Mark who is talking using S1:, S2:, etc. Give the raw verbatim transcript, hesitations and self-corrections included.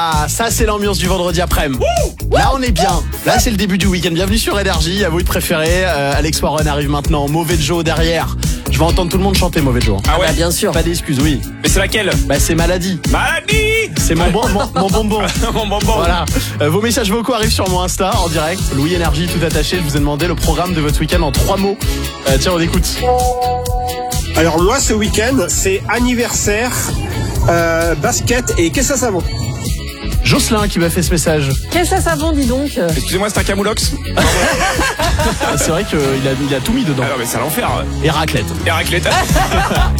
S1: Ah, ça c'est l'ambiance du vendredi après-midi. Là on est bien. Là c'est le début du week-end. Bienvenue sur Énergie. À vous de préférer. Euh, Alex Warren arrive maintenant. Mauvais Joe derrière. Je vais entendre tout le monde chanter Mauvais Joe.
S2: Ah ouais,
S3: Bah, bien sûr.
S1: Pas d'excuses, oui.
S2: mais c'est laquelle?
S1: Bah c'est maladie.
S2: Maladie.
S1: C'est mon bon, mon, mon bonbon.
S2: Mon bonbon.
S1: Voilà. Euh, vos messages vocaux arrivent sur mon Insta en direct. Louis Énergie tout attaché. Je vous ai demandé le programme de votre week-end en trois mots. Euh, tiens on écoute.
S4: Alors moi ce week-end c'est anniversaire, euh, basket et caisse à savon.
S1: Jocelyn qui m'a fait ce message.
S3: Qu'est-ce que ça savon, dis donc.
S2: Excusez-moi, c'est un camoulox.
S1: C'est vrai qu'il a, il a tout mis dedans.
S2: Ah non, mais c'est à l'enfer.
S1: Et raclette.
S2: Et raclette.